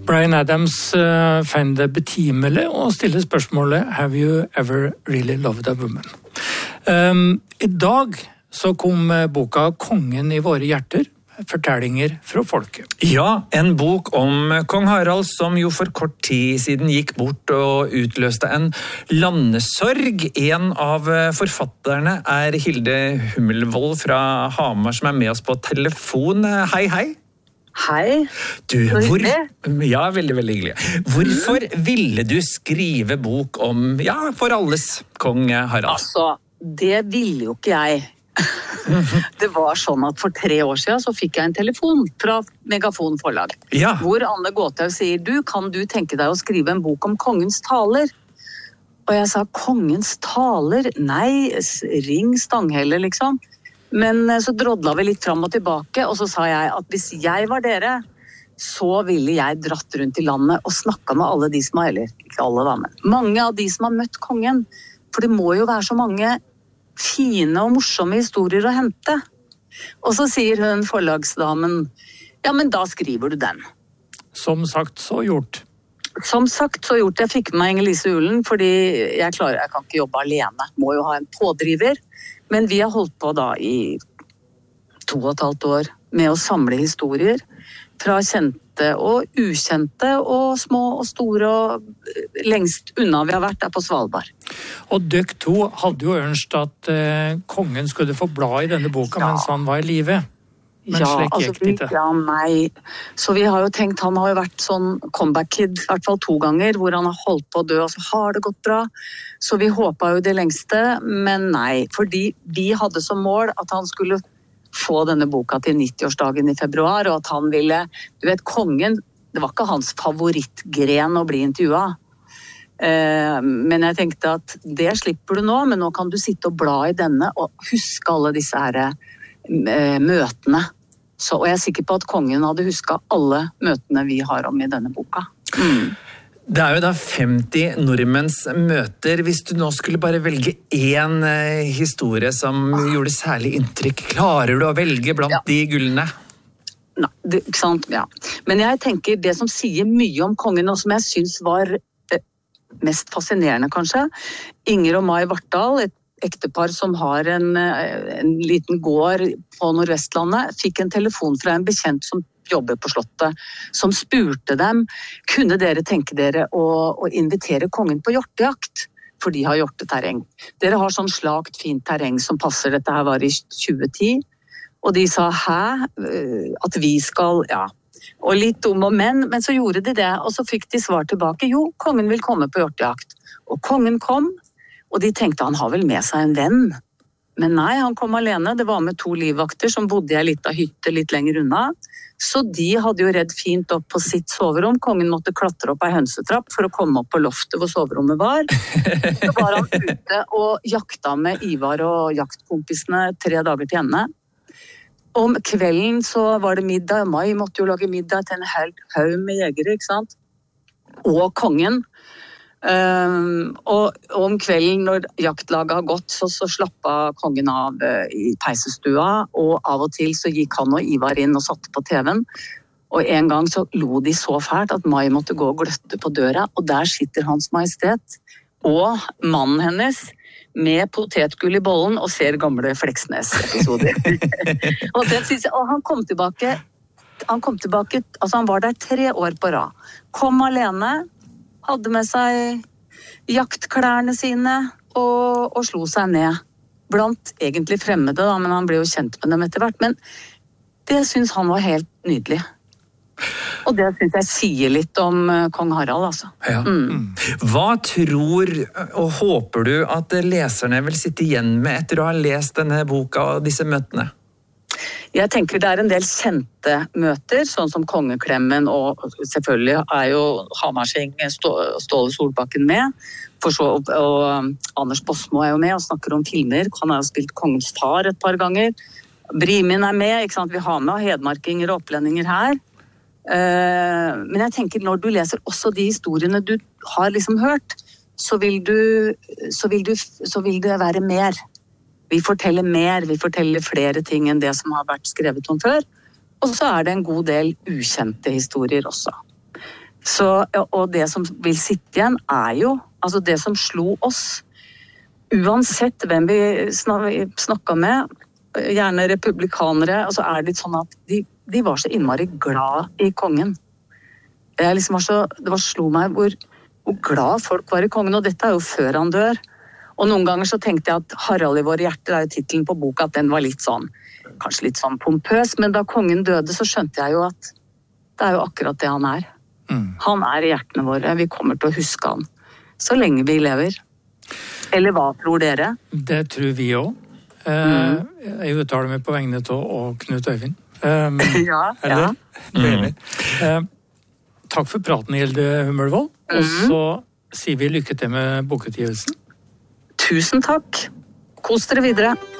Bryan Adams finner det betimelig å stille spørsmålet «Have you ever really loved a woman?» I dag så kom boka «Kongen i våre hjerter», fortellinger fra folket. Ja, en bok om kong Harald som jo for kort tid siden gikk bort og utløste en landesorg. En av forfatterne er Hilde Hummelvold fra Hamar som er med oss på telefon. Hei, hei. Hei. Du, ja, veldig, veldig hyggelig. Hvorfor ville du skrive bok om, ja, for alles kong Harald? Altså, det ville jo ikke jeg. Det var sånn at for 3 år siden så fikk jeg en telefon fra Megafon forlag, hvor Anne Gåthaug sier, kan du tenke deg å skrive en bok om kongens taler? Og jeg sa, kongens taler? Nei, ring Stanghelle liksom. Men så drodla vi litt fram og tilbake, og så sa jeg at hvis jeg var dere, så ville jeg dratt rundt i landet og snakket med alle de som har, eller ikke alle da, men mange av de som har møtt kongen, for det må jo være så mange fine og morsomme historier å hente. Og så sier hun forlagsdamen, ja, men da skriver du den. Som sagt, så gjort. Som sagt, så gjort. Jeg fikk med meg Inger-Lise Ulen, fordi jeg kan ikke jobbe alene. Må jo ha en pådriver. Men vi har holdt på da i 2,5 år med å samle historier fra kjente og ukjente og små og store og lengst unna vi har vært der på Svalbard. Og dere to hadde jo ønsket at kongen skulle få bla i denne boka mens han var i live. Men slik gikk det ikke. Ja, nei. Så vi har jo tenkt, han har jo vært sånn comeback-kid, i hvert fall 2 ganger, hvor han har holdt på å dø, og så har det gått bra. Så vi håpet jo det lengste, men nei. Fordi vi hadde som mål at han skulle få denne boka til 90-årsdagen i februar, og at han ville, du vet, kongen, det var ikke hans favorittgren å bli intervjuet. Men jeg tenkte at det slipper du nå, men nå kan du sitte og bla i denne og huske alle disse her møtene. Så, og jeg er sikker på at kongen hadde husket alle møtene vi har om i denne boka. Det er jo da 50 nordmenns møter. Hvis du nå skulle bare velge en historie som gjorde særlig inntrykk, klarer du å velge blant de gullene? Nei, ikke sant? Ja. Men jeg tenker det som sier mye om kongen, og som jeg synes var mest fascinerende kanskje, Inger og Mai Vartdal, et ektepar som har en liten gård på Nordvestlandet, fikk en telefon fra en bekjent som jobber på slottet, som spurte dem, kunne dere tenke dere å invitere kongen på hjortejakt? For de har hjorteterreng. Dere har sånn slakt fint terreng som passer, dette her var i 2010, og de sa, hæ? At vi skal, ja. Og litt dum og men så gjorde de det, og så fikk de svar tilbake, jo, kongen vil komme på hjortejakt. Og kongen kom, og de tenkte han har vel med seg en venn. Men nei, han kom alene, det var med 2 livvakter som bodde i en liten hytte litt lenger unna. Så de hadde jo redd fint opp på sitt soverom. Kongen måtte klatre opp en hønsetrapp for å komme opp på loftet hvor soverommet var. Så var han ute og jakta med Ivar og jaktkompisene 3 dager til ende. Om kvelden så var det middag, Mai måtte jo lage middag til en hel haug med jegere, ikke sant? Og kongen. Og om kvelden når jaktlaget har gått så slappet kongen av i peisestua, og av og til så gikk han og Ivar inn og satte på TV-en, og en gang så lo de så fælt at Mai måtte gå og gløtte på døra, og der sitter Hans Majestet og mannen hennes med potetgull i bollen og ser gamle Fleksnes-episoder. Og han kom tilbake, altså han var der 3 år på rad, kom alene, hadde med seg jaktklærne sine og slo seg ned. Blant egentlig fremmede, da, men han ble jo kjent med dem etter hvert. Men det synes han var helt nydelig. Og det synes jeg sier litt om kong Harald, altså. Ja. Hva tror og håper du at leserne vil sitte igjen med etter å ha lest denne boka og disse møtene? Jeg tenker det er en del kjente møter, sånn som Kongeklemmen, og selvfølgelig er jo Hamarsing Ståle Solbakken med, og Anders Bosmo er jo med og snakker om filmer. Han har jo spilt Kongens far et par ganger. Brimin er med, ikke sant? Vi har med hedmarkinger og opplendinger her. Men jeg tenker når du leser også de historiene du har liksom hørt, så vil det være mer. Vi forteller mer, vi forteller flere ting enn det som har vært skrevet om før. Og så er det en god del ukjente historier også. Og det som vil sitte igjen jo, altså det som slo oss, uansett hvem vi snakket med, gjerne republikanere, altså det litt sånn at de var så innmari glad i kongen. Det slo meg hvor glad folk var i kongen, og dette jo før han dør. Og noen ganger så tenkte jeg at Harald i våre hjerter jo titelen på boka, at den var litt sånn, kanskje litt sånn pompøs, men da kongen døde så skjønte jeg jo at det jo akkurat det han Han i hjertene våre, vi kommer til å huske han så lenge vi lever. Eller hva tror dere? Det tror vi også. Jeg uttaler meg på vegne av Knut Øyvind. Ja. Takk for praten, Hilde Hummelvold. Og så sier vi lykke til med bokutgivelsen. Tusen takk. Kos dere videre.